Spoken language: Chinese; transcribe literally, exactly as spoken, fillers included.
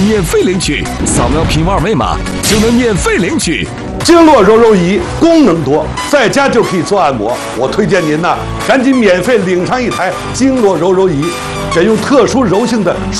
免费领取，扫描屏幕二维码就能免费领取。 经络柔柔仪功能多，在家就可以做按摩。我推荐您呐，赶紧免费领上一台经络柔柔仪，选用特殊柔性的。